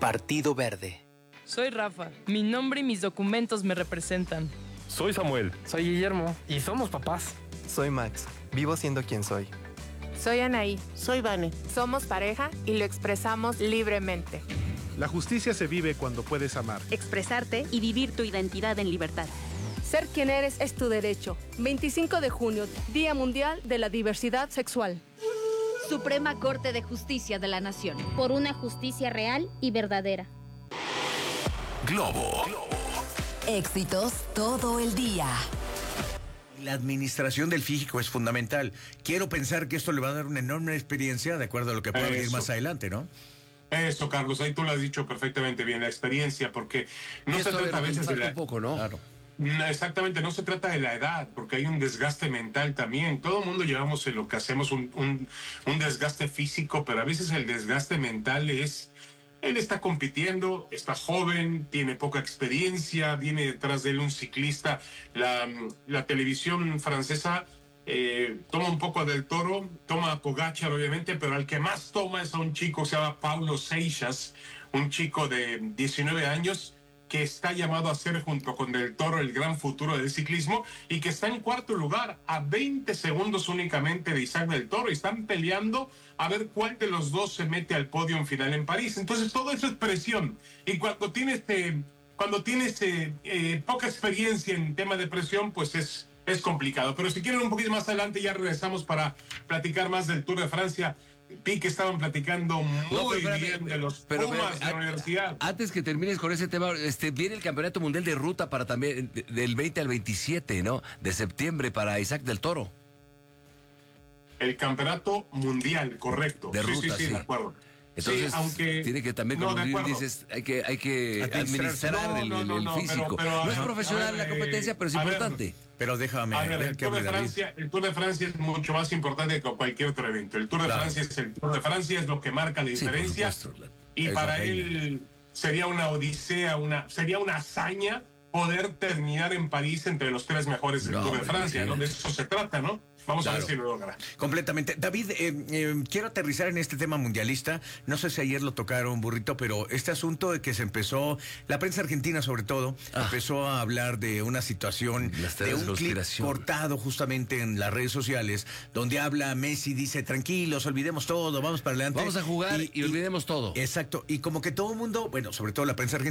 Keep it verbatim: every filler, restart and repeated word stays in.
Partido Verde. Soy Rafa. Mi nombre y mis documentos me representan. Soy Samuel. Soy Guillermo. Y somos papás. Soy Max. Vivo siendo quien soy. Soy Anaí. Soy Vane. Somos pareja y lo expresamos libremente. La justicia se vive cuando puedes amar, expresarte y vivir tu identidad en libertad. Ser quien eres es tu derecho. veinticinco de junio, Día Mundial de la Diversidad Sexual. Suprema Corte de Justicia de la Nación. Por una justicia real y verdadera. Globo. Éxitos todo el día. La administración del físico es fundamental. Quiero pensar que esto le va a dar una enorme experiencia de acuerdo a lo que pueda venir más adelante, ¿no? Eso, Carlos, ahí tú lo has dicho perfectamente bien, la experiencia, porque no se trata a veces de la... un poco, ¿no? Claro. No, exactamente, no se trata de la edad, porque hay un desgaste mental también. Todo el mundo llevamos en lo que hacemos un, un, un desgaste físico, pero a veces el desgaste mental es... Él está compitiendo, está joven, tiene poca experiencia, viene detrás de él un ciclista. La, la televisión francesa eh, toma un poco del Toro, toma a Pogacar obviamente, pero al que más toma es a un chico que se llama Paulo Seixas, un chico de diecinueve años, que está llamado a ser junto con Del Toro el gran futuro del ciclismo y que está en cuarto lugar a veinte segundos únicamente de Isaac Del Toro y están peleando a ver cuál de los dos se mete al podio final en París. Entonces todo eso es presión y cuando tienes, eh, cuando tienes eh, eh, poca experiencia en tema de presión pues es, es complicado. Pero si quieren un poquito más adelante ya regresamos para platicar más del Tour de Francia. Vi que estaban platicando muy no, pero, bien pero, de los pero, Pumas pero, de la universidad. Antes que termines con ese tema, este viene el Campeonato Mundial de Ruta para también del veinte al veintisiete, ¿no? De septiembre para Isaac Del Toro. El Campeonato Mundial, correcto. De sí, ruta, sí, sí, sí. de acuerdo. Entonces, sí, aunque, tiene que también, como no, dices, hay que, hay que administrar no, el, no, no, el no, físico. Pero, pero, no ver, es profesional ver, la competencia, pero es importante. Ver, pero déjame ver, ver el, que Tour de Francia, el Tour de Francia es mucho más importante que cualquier otro evento. El Tour de claro. Francia es el Tour de Francia, es lo que marca la diferencia. Sí, y Eso para él sería una odisea, una sería una hazaña poder terminar en París entre los tres mejores del no, Tour de Francia, ¿no? De eso se trata, ¿no? Vamos claro. a ver si lo logra. Completamente. David, eh, eh, quiero aterrizar en este tema mundialista. No sé si ayer lo tocaron, Burrito, pero este asunto de que se empezó, la prensa argentina sobre todo, ah. empezó a hablar de una situación, de un clip cortado justamente en las redes sociales, donde habla Messi, dice, tranquilos, olvidemos todo, vamos para adelante. Vamos a jugar y, y, y olvidemos todo. Exacto. Y como que todo el mundo, bueno, sobre todo la prensa argentina,